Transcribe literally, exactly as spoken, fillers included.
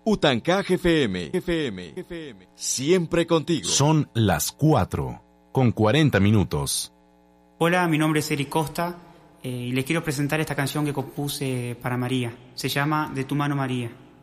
Utancaje F M, F M, F M, siempre contigo. Son las cuatro, con cuarenta minutos. Hola, mi nombre es Eric Costa eh, y les quiero presentar esta canción que compuse para María. Se llama De tu mano María.